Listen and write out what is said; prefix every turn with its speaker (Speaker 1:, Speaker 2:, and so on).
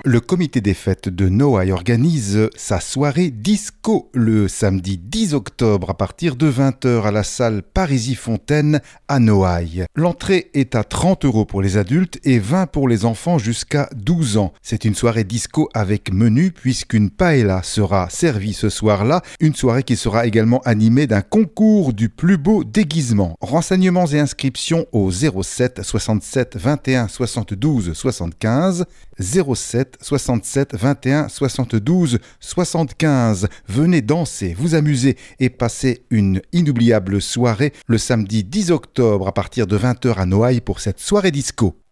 Speaker 1: le comité des fêtes de Noailles organise sa soirée disco le samedi 10 octobre à partir de 20h à la salle Parisis-Fontaine à Noailles. L'entrée est à 30 € pour les adultes et 20 pour les enfants jusqu'à 12 ans. C'est une soirée disco avec menu puisqu'une paella sera servie ce soir-là. Une soirée qui sera également animée d'un concours du plus beau déguisement. Renseignements et inscriptions au 07 67 21 72 75 07 67 21 72 75. Venez danser, vous amuser et passer une inoubliable soirée le samedi 10 octobre à partir de 20h à Noailles pour cette soirée disco.